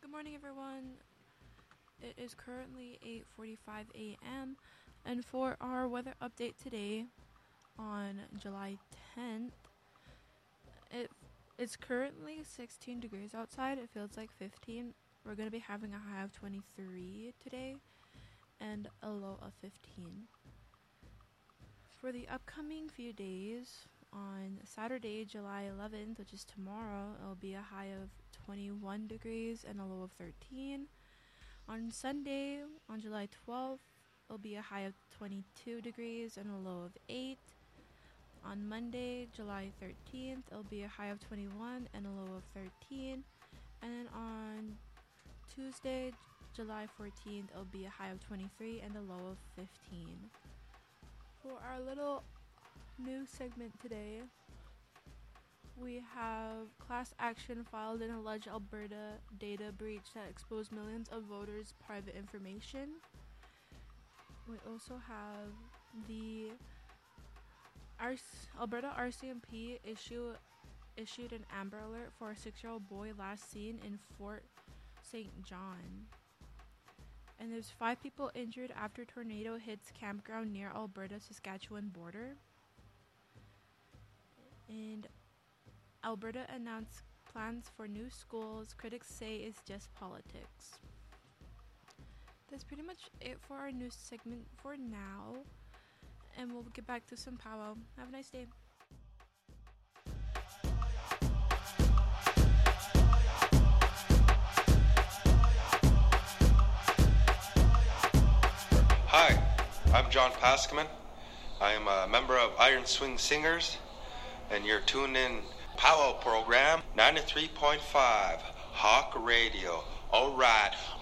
Good morning, everyone. It is currently 8:45 a.m. and for our weather update today on July 10th, it's currently 16 degrees outside. It feels like 15. We're going to be having a high of 23 today and a low of 15. For the upcoming few days, on Saturday, July 11th, which is tomorrow, it'll be a high of 21 degrees and a low of 13. On Sunday, on July 12th, it'll be a high of 22 degrees and a low of 8. On Monday, July 13th, it'll be a high of 21 and a low of 13. And then on Tuesday, July 14th, it'll be a high of 23 and a low of 15. For our little news segment today, we have class action filed in alleged Alberta data breach that exposed millions of voters' private information. We also have the Alberta RCMP issued an Amber Alert for a 6-year-old boy last seen in Fort St. John. And there's 5 people injured after tornado hits campground near Alberta-Saskatchewan border. And Alberta announced plans for new schools critics say is just politics. That's pretty much it for our news segment for now. And we'll get back to some powwow. Have a nice day. Hi, I'm John Paskman. I am a member of Iron Swing Singers, and you're tuned in Powwow program 93.5 Hawk Radio. All right,